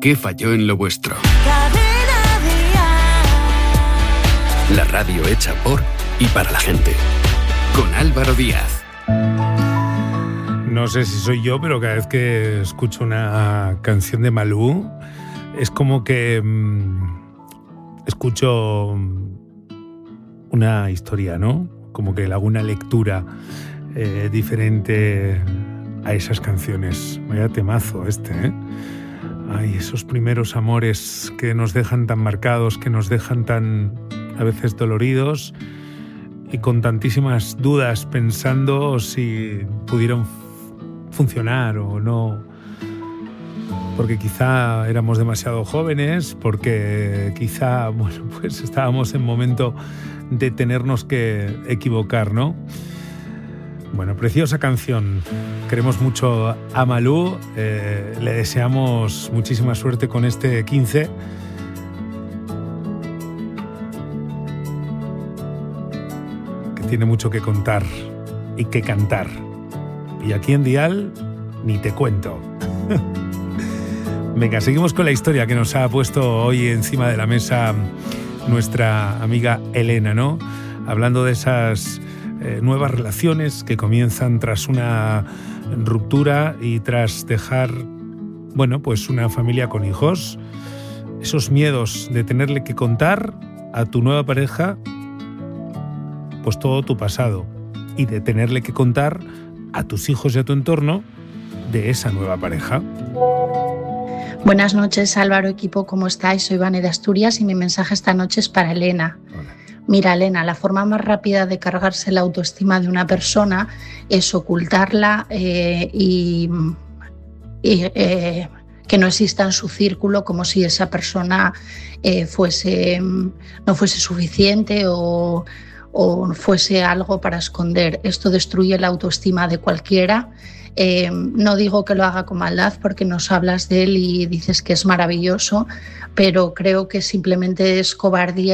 ¿Qué falló en lo vuestro? La radio hecha por y para la gente. Con Álvaro Díaz. No sé si soy yo, pero cada vez que escucho una canción de Malú es como que escucho una historia, ¿no? Como que le hago una lectura diferente a esas canciones. Vaya temazo ¿eh? Ay, esos primeros amores que nos dejan tan marcados, que nos dejan tan a veces doloridos y con tantísimas dudas pensando si pudieron funcionar o no, porque quizá éramos demasiado jóvenes, porque quizá, bueno, pues estábamos en momento de tenernos que equivocar, ¿no? Bueno, preciosa canción. Queremos mucho a Malú, le deseamos muchísima suerte con este 15. Que tiene mucho que contar y que cantar. Y aquí en Dial ni te cuento. Venga, seguimos con la historia que nos ha puesto hoy encima de la mesa nuestra amiga Elena, ¿no? Hablando de esas nuevas relaciones que comienzan tras una ruptura y tras dejar, bueno, pues una familia con hijos. Esos miedos de tenerle que contar a tu nueva pareja pues todo tu pasado y de tenerle que contar a tus hijos y a tu entorno de esa nueva pareja. Buenas noches, Álvaro, equipo, ¿cómo estáis? Soy Vane de Asturias y mi mensaje esta noche es para Elena. Hola. Mira, Elena, la forma más rápida de cargarse la autoestima de una persona es ocultarla y que no exista en su círculo, como si esa persona no fuese suficiente o fuese algo para esconder. Esto destruye la autoestima de cualquiera. No digo que lo haga con maldad, porque nos hablas de él y dices que es maravilloso, pero creo que simplemente es cobardía